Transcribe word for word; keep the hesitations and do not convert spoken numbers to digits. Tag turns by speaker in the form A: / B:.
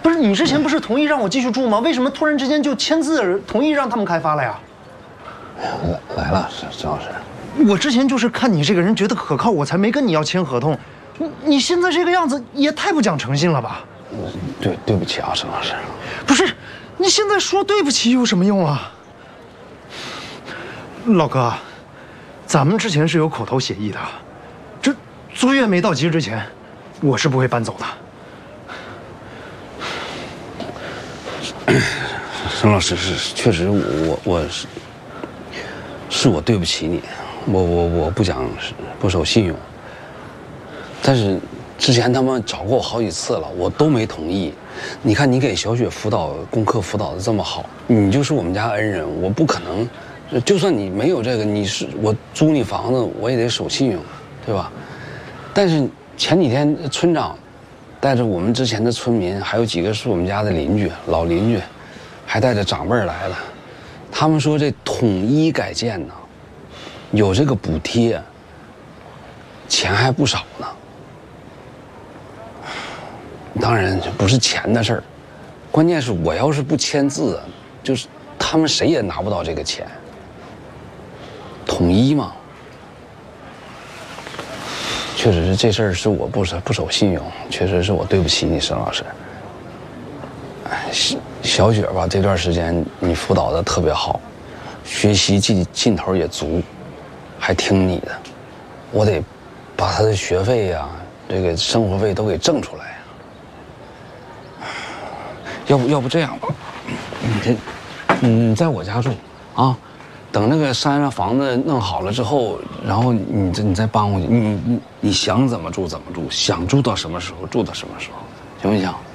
A: 不是你之前不是同意让我继续住吗？为什么突然之间就签字同意让他们开发了呀？
B: 来来了，沈沈老师。
A: 我之前就是看你这个人觉得可靠，我才没跟你要签合同。你你现在这个样子也太不讲诚信了吧？
B: 对对不起啊，沈老师。
A: 不是，你现在说对不起有什么用啊？老哥，咱们之前是有口头协议的，这租约没到期之前，我是不会搬走的。
B: 沈老师是确实我我我是是我对不起你，我我我不讲不守信用。但是之前他们找过我好几次了，我都没同意。你看你给小雪辅导功课辅导的这么好，你就是我们家恩人，我不可能。就算你没有这个，你是我租你房子，我也得守信用，对吧？但是前几天村长带着我们之前的村民，还有几个是我们家的邻居老邻居，还带着长辈来了。他们说这统一改建呢，有这个补贴，钱还不少呢。当然不是钱的事儿，关键是我要是不签字，就是他们谁也拿不到这个钱。统一嘛，确实是这事儿是我不守不守信用，确实是我对不起你，沈老师。哎，小雪吧，这段时间你辅导的特别好，学习劲劲头也足，还听你的，我得把她的学费呀、这个生活费都给挣出来呀。要不要不这样吧，你这，你在我家住啊。等那个山上房子弄好了之后，然后你这你再搬回去，你你你想怎么住怎么住，想住到什么时候住到什么时候，行不行？